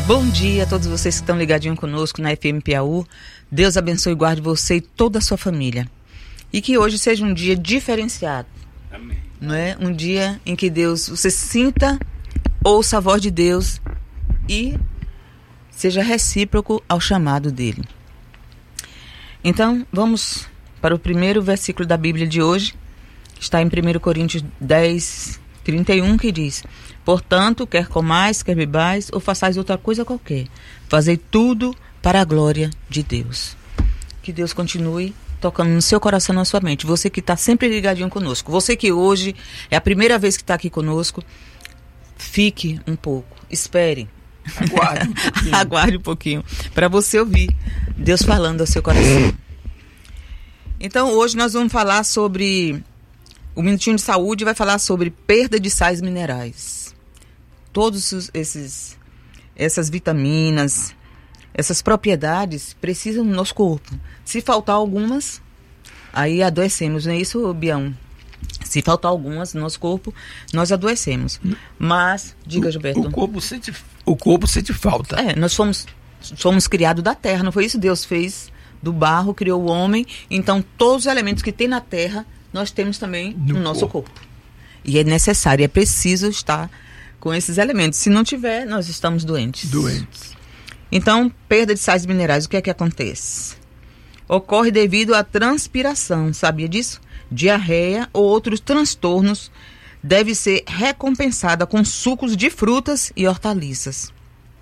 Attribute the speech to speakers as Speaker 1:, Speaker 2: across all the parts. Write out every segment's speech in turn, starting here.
Speaker 1: Bom dia a todos vocês que estão ligadinhos conosco na FM Piauí. Deus abençoe e guarde você e toda a sua família. E que hoje seja um dia diferenciado.
Speaker 2: Amém.
Speaker 1: Não é? Um dia em que você sinta, ouça a voz de Deus e seja recíproco ao chamado dele. Então, vamos para o primeiro versículo da Bíblia de hoje. Está em 1 Coríntios 10, 31, que diz: portanto, quer comais, quer bebais, ou façais outra coisa qualquer, fazei tudo para a glória de Deus. Que Deus continue tocando no seu coração e na sua mente. Você que está sempre ligadinho conosco. Você que hoje é a primeira vez que está aqui conosco, fique um pouco, espere.
Speaker 2: Aguarde um pouquinho.
Speaker 1: Aguarde um pouquinho, para você ouvir Deus falando ao seu coração. Então, hoje nós vamos falar sobre... O Minutinho de Saúde vai falar sobre perda de sais minerais. Todos essas vitaminas, essas propriedades precisam do nosso corpo. Se faltar algumas, aí adoecemos, não é isso, Bião? Se faltar algumas no nosso corpo, nós adoecemos. Mas, diga, Gilberto.
Speaker 2: O corpo sente falta.
Speaker 1: Nós fomos criados da terra, não foi isso? Deus fez do barro, criou o homem. Então, todos os elementos que tem na terra, nós temos também no nosso corpo. E é necessário, é preciso estar com esses elementos. Se não tiver, nós estamos doentes. Então, perda de sais minerais, o que é que acontece? Ocorre devido à transpiração, sabia disso? Diarreia ou outros transtornos deve ser recompensada com sucos de frutas e hortaliças.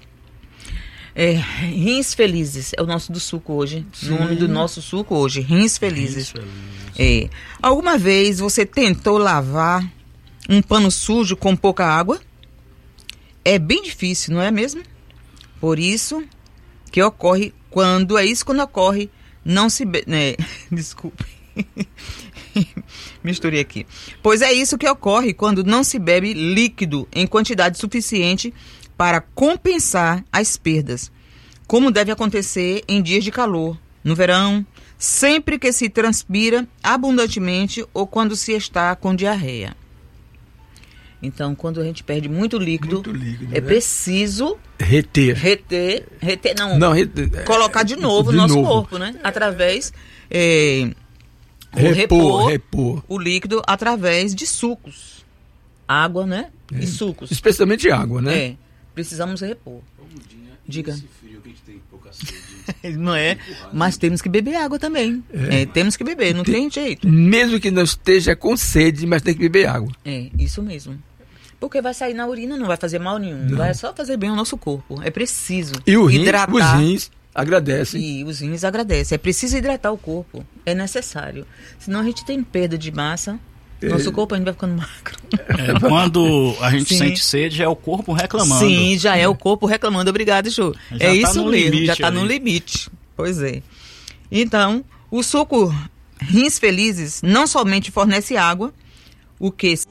Speaker 1: Rins felizes é o nosso do suco hoje. Sim. O nome do nosso suco hoje, rins felizes. Alguma vez você tentou lavar um pano sujo com pouca água? É bem difícil, não é mesmo? Por isso que ocorre quando ocorre, não se desculpe. Misturei aqui. Pois é isso que ocorre quando não se bebe líquido em quantidade suficiente para compensar as perdas, como deve acontecer em dias de calor, no verão, sempre que se transpira abundantemente ou quando se está com diarreia. Então, quando a gente perde muito líquido é preciso colocar de novo no nosso corpo, né? Através repor o líquido através de sucos, água, né? E sucos,
Speaker 2: especialmente água, né?
Speaker 1: Precisamos repor. Diga.
Speaker 2: Esse frio que a gente tem pouca sede.
Speaker 1: Não é? Mas temos que beber água também. Temos que beber, não tem jeito.
Speaker 2: Mesmo que não esteja com sede, mas tem que beber água.
Speaker 1: Isso mesmo. Porque vai sair na urina, não vai fazer mal nenhum. Não. Vai só fazer bem ao nosso corpo. É preciso hidratar.
Speaker 2: Os rins agradecem.
Speaker 1: E os rins agradecem. É preciso hidratar o corpo. É necessário. Senão a gente tem perda de massa. Nosso corpo ainda vai ficando magro.
Speaker 3: Quando a gente sente sede, é o corpo reclamando.
Speaker 1: Sim, já é o corpo reclamando. Obrigado, Jô. É isso mesmo, já está no limite. Pois é. Então, o suco Rins Felizes não somente fornece água, o que